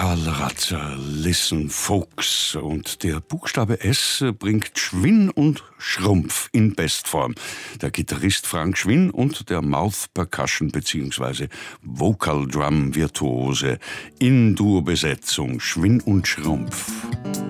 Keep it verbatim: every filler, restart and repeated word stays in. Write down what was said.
Karl Ratzer, Listen Folks. Und der Buchstabe S bringt Schwinn und Schrumpf in Bestform. Der Gitarrist Frank Schwinn und der Mouth Percussion bzw. Vocal Drum Virtuose in Dur-Besetzung Schwinn und Schrumpf.